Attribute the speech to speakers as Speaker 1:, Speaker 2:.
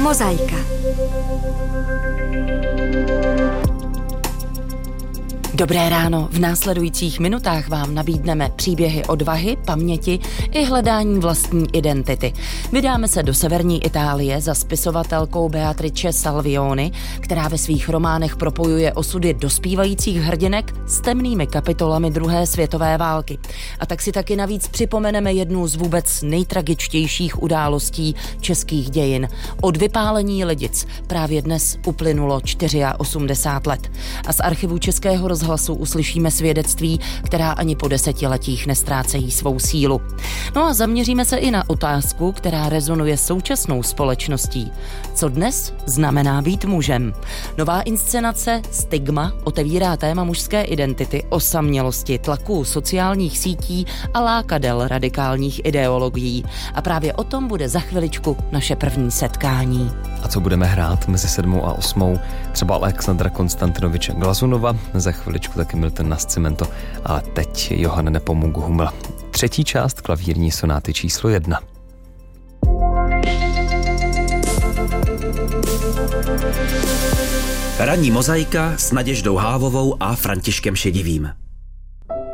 Speaker 1: Mozaika. Dobré ráno, v následujících minutách vám nabídneme příběhy odvahy, paměti i hledání vlastní identity. Vydáme se do severní Itálie za spisovatelkou Beatrice Salvioni, která ve svých románech propojuje osudy dospívajících hrdinek s temnými kapitolami druhé světové války. A tak si taky navíc připomeneme jednu z vůbec nejtragičtějších událostí českých dějin. Od vypálení Lidic právě dnes uplynulo 84 let. A z archivu Českého rozhlasu uslyšíme svědectví, která ani po desetiletích nestrácejí svou sílu. No a zaměříme se i na otázku, která rezonuje současnou společností. Co dnes znamená být mužem? Nová inscenace Stigma otevírá téma mužské identity, osamělosti, tlaku sociálních sítí a lákadel radikálních ideologií. A právě o tom bude za chviličku naše první setkání.
Speaker 2: A co budeme hrát mezi 7. a 8? Třeba Alexandra Konstantinoviče Glazunova, za chviličku taky Milton Nascimento, ale teď Johann Nepomuk Hummel. Třetí část klavírní sonáty číslo 1.
Speaker 3: Ranní mozaika s Naděždou Hávovou a Františkem Šedivým.